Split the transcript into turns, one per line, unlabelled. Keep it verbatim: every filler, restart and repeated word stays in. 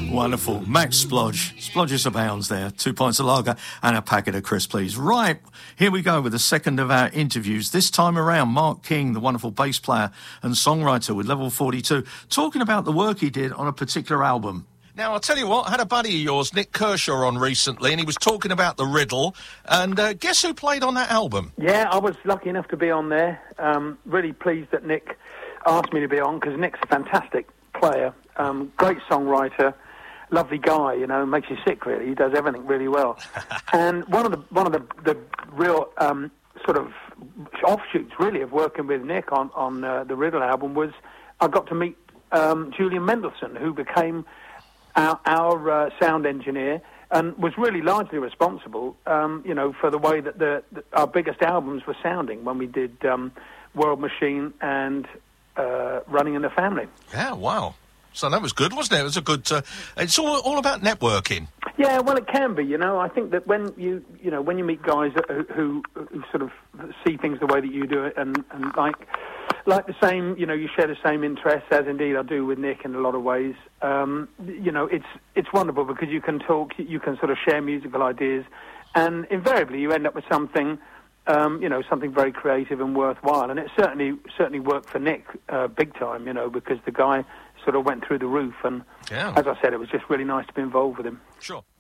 Wonderful. Max Splodge. Splodges abounds there. Two pints of lager and a packet of crisps, please. Right, here we go with the second of our interviews. This time around, Mark King, the wonderful bass player and songwriter with Level forty-two, talking about the work he did on a particular album. Now, I'll tell you what, I had a buddy of yours, Nick Kershaw, on recently, and he was talking about The Riddle, and uh, guess who played on that album?
Yeah, I was lucky enough to be on there. Um, really pleased that Nick asked me to be on, because Nick's a fantastic player, um, great songwriter, lovely guy, you know, makes you sick, really. He does everything really well. And one of the one of the, the real um, sort of offshoots, really, of working with Nick on, on uh, the Riddle album was I got to meet um, Julian Mendelssohn, who became our, our uh, sound engineer and was really largely responsible, um, you know, for the way that the, the our biggest albums were sounding when we did um, World Machine and uh, Running in the Family.
Yeah, wow. So that was good, wasn't it? It was a good... Uh, it's all all about networking.
Yeah, well, it can be, you know. I think that when you, you know, when you meet guys who, who, who sort of see things the way that you do it and, and like like the same, you know, you share the same interests, as indeed I do with Nick in a lot of ways, um, you know, it's it's wonderful because you can talk, you can sort of share musical ideas, and invariably you end up with something, um, you know, something very creative and worthwhile. And it certainly certainly worked for Nick uh, big time, you know, because the guy sort of went through the roof, and
yeah.
as I said, it was just really nice to be involved with him.
Sure.